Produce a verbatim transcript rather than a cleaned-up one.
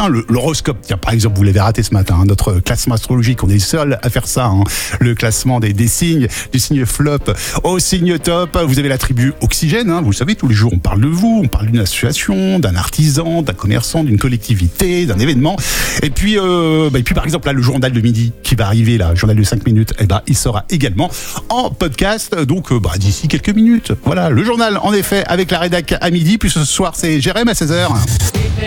matin, le, l'horoscope. Tiens, par exemple, vous l'avez raté ce matin, hein, notre classement astrologique. On est les seuls à faire ça, hein, le classement des, des signes, du signe flop au signe top. Vous avez la tribu Oxygène, hein, vous le savez, tous les jours on parle de vous, on parle d'une association, d'un artisan, d'un commerçant, d'une collectivité, d'un événement. Et puis, euh, bah, et puis par exemple, là, le journal de midi qui va arriver, là, le journal de cinq minutes, eh ben, il sera également en podcast, donc euh, bah, d'ici quelques minutes. Voilà, le journal, en effet, avec la rédac à midi, puis ce soir, c'est Jérém à seize heures.